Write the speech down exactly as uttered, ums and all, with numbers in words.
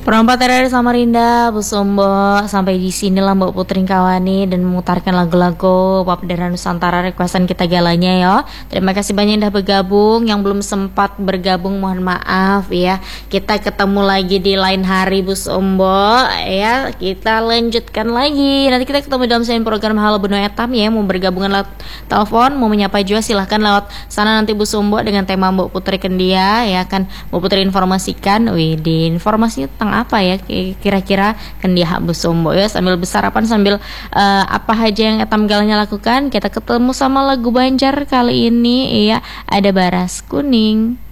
Perempat dari Samarinda, Bu Sombo, sampai di sinilah Mbak Putri Kawani dan memutarkan lagu-lagu pop daerah Nusantara requestan kita galanya ya. Terima kasih banyak yang udah bergabung, yang belum sempat bergabung mohon maaf ya. Kita ketemu lagi di lain hari Bu Sombo ya. Kita lanjutkan lagi. Nanti kita ketemu dalam sesi program Halo Beno Etam ya. Mau bergabungan lewat telepon, mau menyapa juga silahkan lewat sana nanti Bu Sombo dengan tema Mbak Putri Kendia ya kan. Mbak Putri informasikan, wih di informasinya tentang apa ya kira-kira Kendia Bu Sombo ya, sambil bersarapan sambil uh, apa aja yang Etam galanya lakukan. Kita ketemu sama lagu Banjar kali ini ya, ada Baras Kuning.